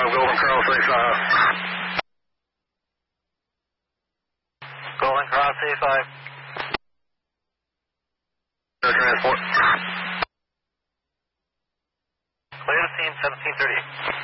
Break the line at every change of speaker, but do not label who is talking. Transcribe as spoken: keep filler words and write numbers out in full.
Golden Cross A five.
Golden Cross A five.
No transport.
Clear to scene seventeen thirty.